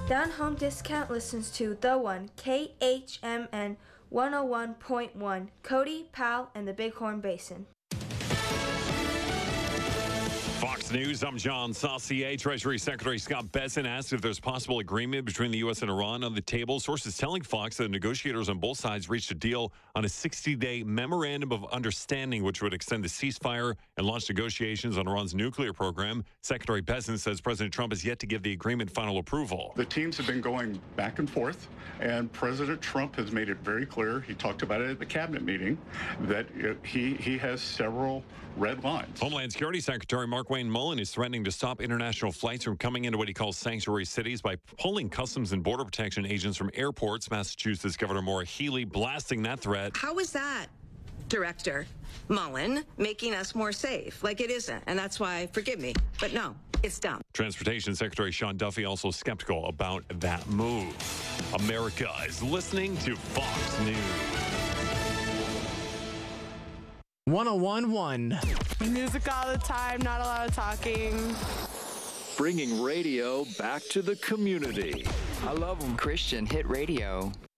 Down Home Discount listens to The One, KHMN 101.1, Cody, Powell, and the Bighorn Basin. Fox News, I'm John Saucier. Treasury Secretary Scott Bessent asked if there's possible agreement between the U.S. and Iran on the table. Sources telling Fox that negotiators on both sides reached a deal on a 60-day memorandum of understanding, which would extend the ceasefire and launch negotiations on Iran's nuclear program. Secretary Bessent says President Trump has yet to give the agreement final approval. The teams have been going back and forth, and President Trump has made it very clear, he talked about it at the cabinet meeting, that he has several red lines. Homeland Security Secretary Markwayne Mullin is threatening to stop international flights from coming into what he calls sanctuary cities by pulling Customs and Border Protection agents from airports. Massachusetts Governor Maura Healey blasting that threat. How is that, Director Mullin, making us more safe? Like, it isn't, and that's why, forgive me, but no, it's dumb. Transportation Secretary Sean Duffy also skeptical about that move. America is listening to Fox News. 101.1. Music all the time, not a lot of talking. Bringing radio back to the community. I love them. Christian Hit Radio.